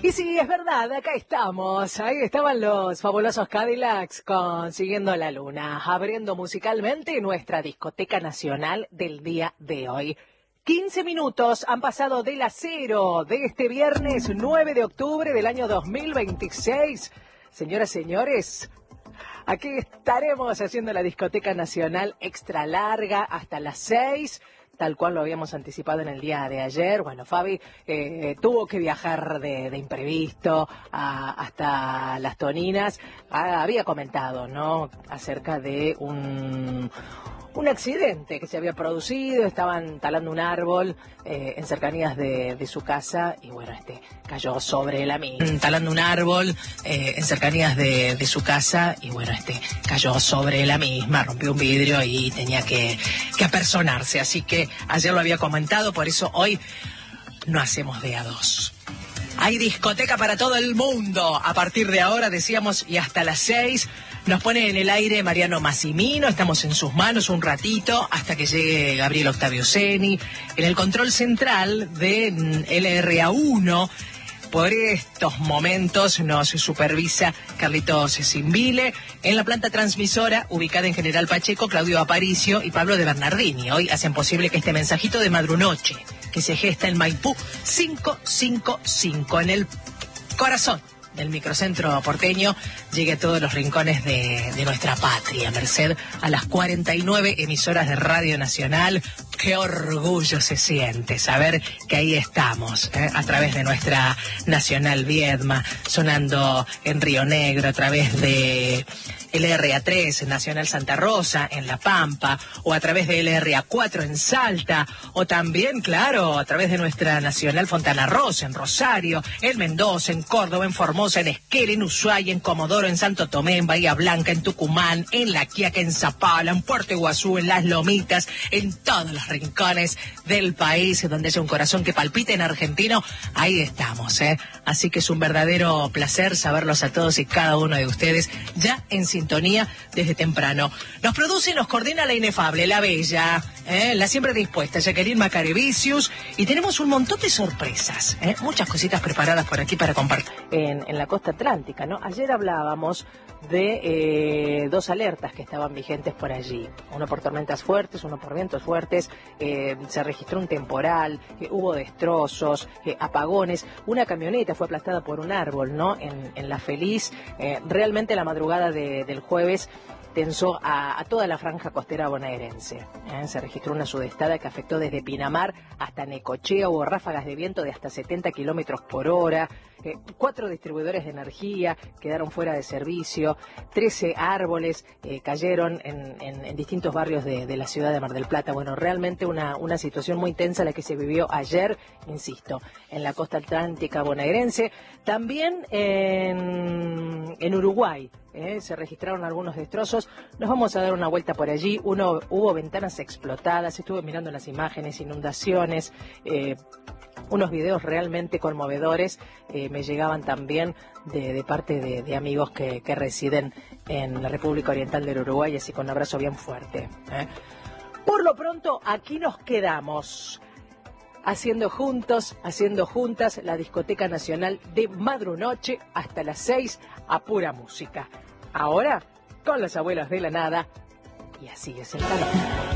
Y sí, es verdad, acá estamos. Ahí estaban los fabulosos Cadillacs consiguiendo la luna, abriendo musicalmente nuestra discoteca nacional del día de hoy. 15 minutos han pasado de las 0 de este viernes 9 de octubre del año 2026. Señoras, señores, aquí estaremos haciendo la discoteca nacional extra larga hasta las 6. Tal cual lo habíamos anticipado en el día de ayer. Bueno, Fabi tuvo que viajar de imprevisto hasta Las Toninas. Había comentado, ¿no?, acerca de un accidente que se había producido. Estaban talando un árbol en cercanías de su casa y bueno, cayó sobre la misma. Talando un árbol en cercanías de su casa y bueno, cayó sobre la misma, rompió un vidrio y tenía que apersonarse. Así que ayer lo había comentado, por eso hoy no hacemos de a dos. Hay discoteca para todo el mundo. A partir de ahora, decíamos, y hasta las 6, nos pone en el aire Mariano Massimino. Estamos en sus manos un ratito hasta que llegue Gabriel Octavio Ceni. En el control central de LRA1, por estos momentos nos supervisa Carlitos Simbile. En la planta transmisora, ubicada en General Pacheco, Claudio Aparicio y Pablo de Bernardini. Hoy hacen posible que este mensajito de Madrunoche, que se gesta en Maipú 555, en el corazón del microcentro porteño, llegue a todos los rincones de nuestra patria, merced a las 49 emisoras de Radio Nacional. Qué orgullo se siente saber que ahí estamos, a través de nuestra Nacional Viedma, sonando en Río Negro, a través de LRA3 Nacional Santa Rosa en La Pampa, o a través de LRA4 en Salta, o también, claro, a través de nuestra Nacional Fontana Rosa en Rosario, en Mendoza, en Córdoba, en Formosa, en Esquel, en Ushuaia, en Comodoro, en Santo Tomé, en Bahía Blanca, en Tucumán, en La Quiaca, en Zapala, en Puerto Iguazú, en Las Lomitas, en todos los rincones del país donde haya un corazón que palpite en argentino. Ahí estamos, Así que es un verdadero placer saberlos a todos y cada uno de ustedes ya en sintonía desde temprano. Nos produce y nos coordina la inefable, la bella, la siempre dispuesta Jacqueline Macarevicius, y tenemos un montón de sorpresas, muchas cositas preparadas por aquí para compartir en la costa atlántica, ¿no? Ayer hablábamos de 2 alertas que estaban vigentes por allí, uno por tormentas fuertes, uno por vientos fuertes. Se registró un temporal, hubo destrozos, apagones, una camioneta fue aplastada por un árbol, ¿no?, en La Feliz. Realmente la madrugada del jueves tensó a toda la franja costera bonaerense. Se registró una sudestada que afectó desde Pinamar hasta Necochea. Hubo ráfagas de viento de hasta 70 kilómetros por hora. 4 distribuidores de energía quedaron fuera de servicio. 13 árboles cayeron en distintos barrios de la ciudad de Mar del Plata. Bueno, realmente una situación muy tensa la que se vivió ayer, insisto, en la costa atlántica bonaerense. También en Uruguay se registraron algunos destrozos. Nos vamos a dar una vuelta por allí. Hubo ventanas explotadas, estuve mirando las imágenes, inundaciones, unos videos realmente conmovedores me llegaban también de parte de amigos que residen en la República Oriental del Uruguay, así con un abrazo bien fuerte. Por lo pronto, aquí nos quedamos, haciendo juntos, haciendo juntas la discoteca nacional de Madrunoche hasta las 6 a pura música. Ahora, con los abuelos de la nada, y así es el calor.